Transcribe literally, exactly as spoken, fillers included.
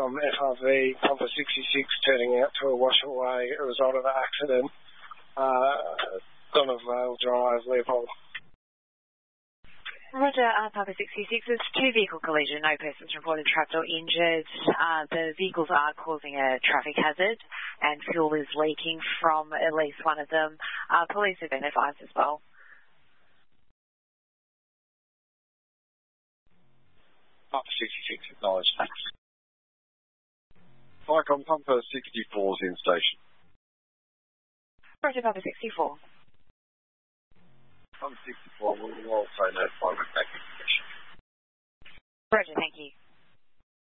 from F R V, Pumper sixty-six, turning out to a washaway as a result of an accident. Uh, Donna Vale Drive, Leopold. Roger, uh, Papa sixty-six, there's two vehicle collision, no persons reported trapped or injured. Uh, the vehicles are causing a traffic hazard and fuel is leaking from at least one of them. Uh, police have been advised as well. Papa sixty-six, acknowledged. Icon Pumper sixty-four is in station. Roger, Papa sixty-four. Pumper sixty-four will also notify with back information. Roger, thank you.